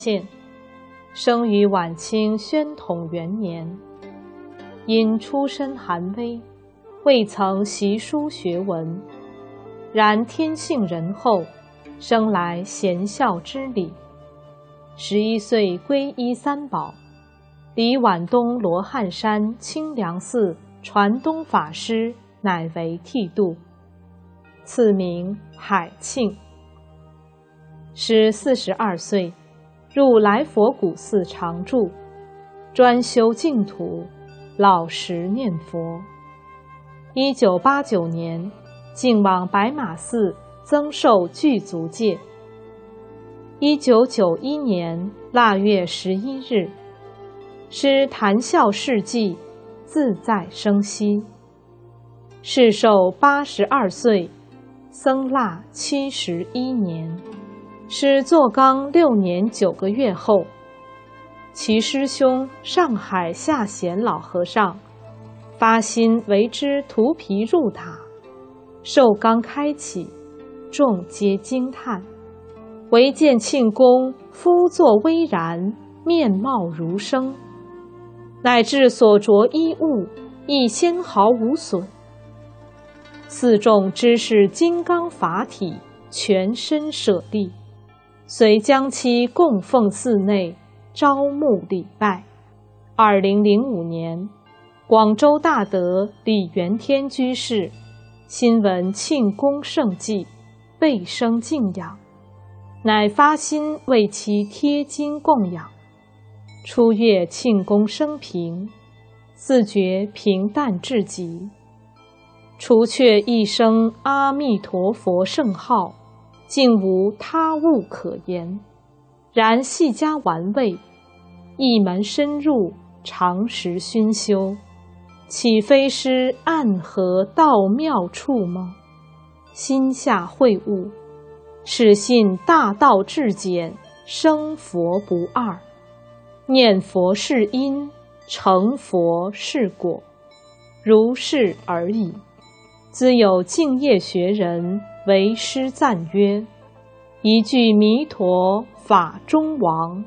县，生于晚清宣统元年。因出身寒微，未曾习书学文，然天性仁厚，生来贤孝之礼。11岁皈依三宝，离皖东罗汉山清凉寺传东法师乃为剃度，赐名海庆。时42岁，入来佛古寺常住，专修净土，老实念佛。1989年，竟往白马寺增寿具足戒。1991年腊月11日，师谈笑事迹，自在生息。世寿82岁，僧腊71年。师坐缸6年9个月后，其师兄上海下贤老和尚发心为之涂皮入塔，寿缸开启，众皆惊叹。唯见庆公肤作微然，面貌如生，乃至所着衣物亦纤毫无损。寺众知是金刚法体，全身舍利，遂将其供奉寺内，招募礼拜。2005年，广州大德李元天居士新闻庆功盛迹，倍生敬仰，乃发心为其贴金供养。初阅庆功生平，自觉平淡至极，除却一声阿弥陀佛圣号，竟无他物可言。然细加玩味，一门深入，常时熏修，岂非师暗合道妙处吗？心下会悟，始信大道至简，生佛不二。念佛是因，成佛是果，如是而已。兹有净业学人为师赞曰：一句弥陀法中王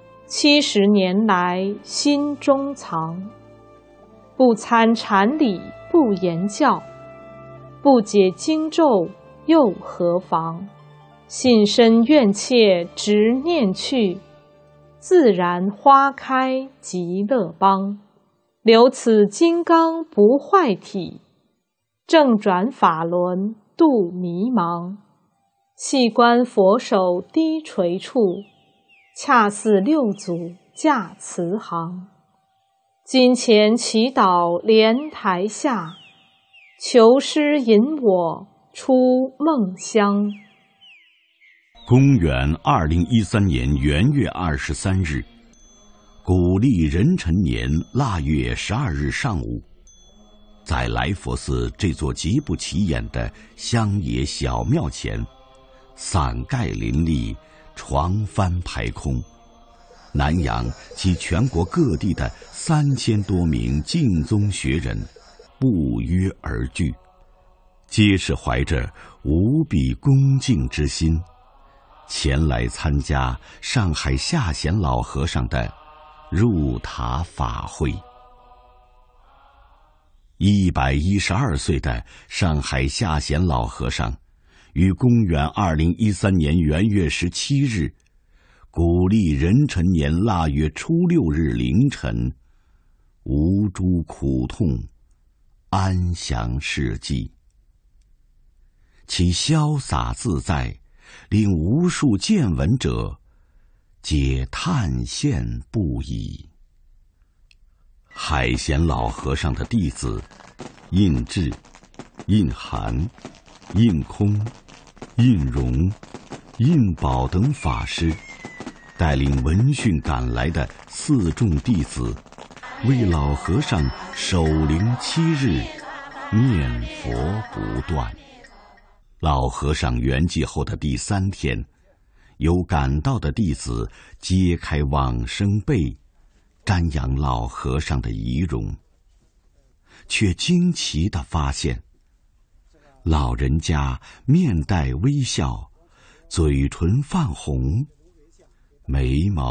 ，70年来心中藏。不参禅理不言教，不解经咒又何妨？信身愿切执念去，自然花开极乐邦。留此金刚不坏体，正转法轮度迷茫。细观佛手低垂处，恰似六祖驾慈航。金钱祈祷莲台下，求师引我出梦乡。 公元2013年元月23日，古历壬辰年腊月12日上午，在来佛寺这座极不起眼的乡野小庙前，伞盖林立，床幡排空，南洋及全国各地的3000多名净宗学人不约而聚，皆是怀着无比恭敬之心，前来参加上海下贤老和尚的入塔法会。112岁的上海下贤老和尚，于公元2013年元月17日，古历壬辰年腊月初6日凌晨，无诸苦痛，安详逝迹。其潇洒自在，令无数见闻者皆叹羡不已。海贤老和尚的弟子印智、印涵、印空、印容、印宝等法师，带领闻讯赶来的4众弟子，为老和尚守灵7日，念佛不断。老和尚圆寂后的第3天，有赶到的弟子揭开往生被，瞻仰老和尚的遗容，却惊奇地发现，老人家面带微笑，嘴唇泛红， 眉毛